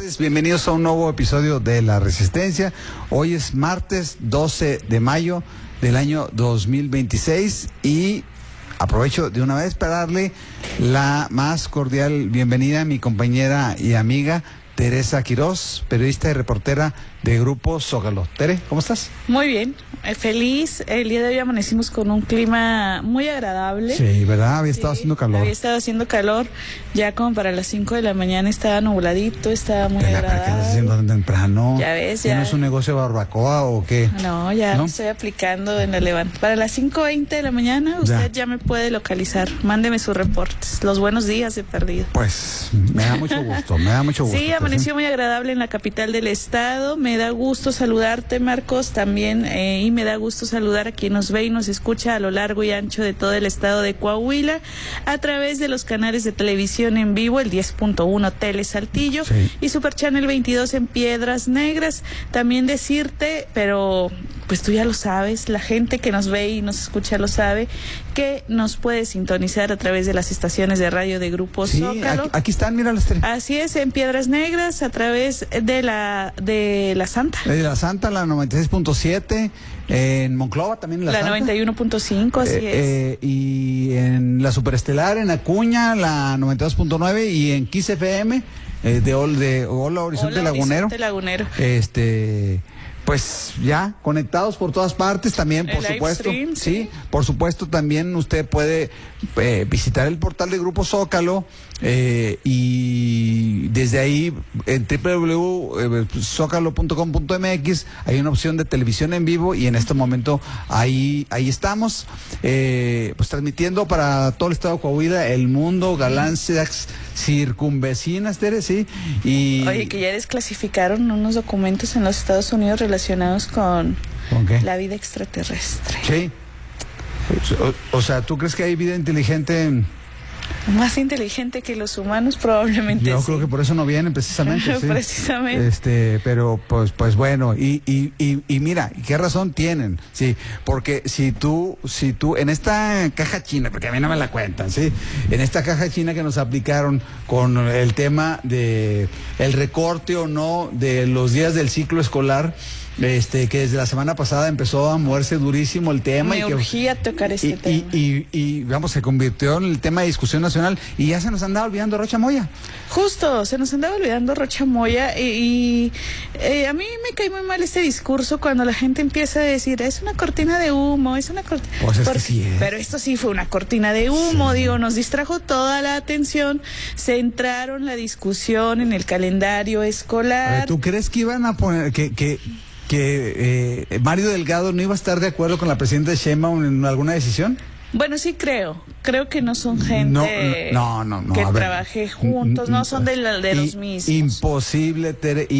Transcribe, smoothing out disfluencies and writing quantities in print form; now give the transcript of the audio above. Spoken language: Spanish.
tardes, bienvenidos a un nuevo episodio de La Resistencia. Hoy es martes 12 de mayo del año 2026 y aprovecho de una vez para darle la más cordial bienvenida a mi compañera y amiga Teresa Quirós, periodista y reportera de Grupo Zócalo. Tere, ¿cómo estás? Muy bien, feliz. El día de hoy amanecimos con un clima muy agradable. Sí, ¿verdad? Había estado haciendo calor. Había estado haciendo calor, ya como para las 5 de la mañana estaba nubladito, estaba muy agradable. ¿Para qué estás haciendo tan temprano? Ya ves, ¿Ya ya. no es un negocio de barbacoa o qué? No, ya estoy aplicando en la Levant. Para las 5:20 de la mañana usted ya me puede localizar. Mándeme sus reportes. Los buenos días he perdido. Pues me da mucho gusto, me da mucho gusto. Sí, amaneció muy agradable en la capital del estado. Me da gusto saludarte, Marcos, también, y me da gusto saludar a quien nos ve y nos escucha a lo largo y ancho de todo el estado de Coahuila, a través de los canales de televisión en vivo, el 10.1 Tele Saltillo, sí, y Super Channel 22 en Piedras Negras. También decirte, pero pues tú ya lo sabes, la gente que nos ve y nos escucha lo sabe, que nos puede sintonizar a través de las estaciones de radio de Grupo Zócalo. Aquí están, mira las tres. Así es, en Piedras Negras, a través de la Santa. De la Santa, la 96.7, en Monclova también la Santa. 91.5, así es. Y en la Superestelar, en Acuña, la 92.9, y en Kiss FM, de Hola Horizonte Lagunero. Lagunero. Pues ya, conectados por todas partes también, por supuesto. Stream, sí, por supuesto, también usted puede visitar el portal de Grupo Zócalo y desde ahí en www.zocalo.com.mx hay una opción de televisión en vivo y en este momento ahí estamos, pues transmitiendo para todo el estado de Coahuila, el mundo, galaxias circunvecinas, Tere, sí. Y oye, que ya desclasificaron unos documentos en los Estados Unidos relacionados con la vida extraterrestre. Sí. O sea, ¿tú crees que hay vida inteligente? Más inteligente que los humanos, probablemente. Yo sí. Creo que por eso no vienen, precisamente. Sí. Precisamente. Pero pues bueno, y mira, ¿qué razón tienen? Sí, porque si tú en esta caja china, porque a mí no me la cuentan, sí, en esta caja china que nos aplicaron con el tema de el recorte o no de los días del ciclo escolar, que desde la semana pasada empezó a moverse durísimo el tema. Me urgía tocar este tema. Y vamos, se convirtió en el tema de discusión nacional y ya se nos andaba olvidando Rocha Moya. Justo, se nos andaba olvidando Rocha Moya y a mí me cae muy mal este discurso cuando la gente empieza a decir, es una cortina de humo, es una cortina... Pues es que sí es. Pero esto sí fue una cortina de humo, sí. Digo, nos distrajo toda la atención, centraron la discusión en el calendario escolar. ¿Tú crees que iban a poner que Mario Delgado no iba a estar de acuerdo con la presidenta Sheinbaum en alguna decisión? Bueno, sí creo que no son gente no, que trabaje juntos, no son de los mismos. Imposible, Tere.